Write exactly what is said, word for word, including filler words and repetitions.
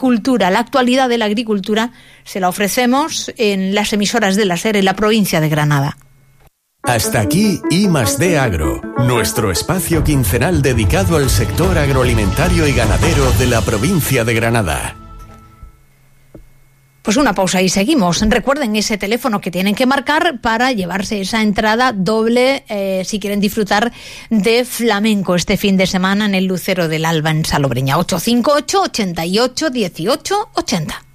agricultura, la actualidad de la agricultura, se la ofrecemos en las emisoras de la SER en la provincia de Granada. Hasta aquí I más D Agro, nuestro espacio quincenal dedicado al sector agroalimentario y ganadero de la provincia de Granada. Pues una pausa y seguimos. Recuerden ese teléfono que tienen que marcar para llevarse esa entrada doble eh, si quieren disfrutar de flamenco este fin de semana en el Lucero del Alba en Salobreña. ocho cinco ocho, ochenta y ocho, dieciocho, ochenta.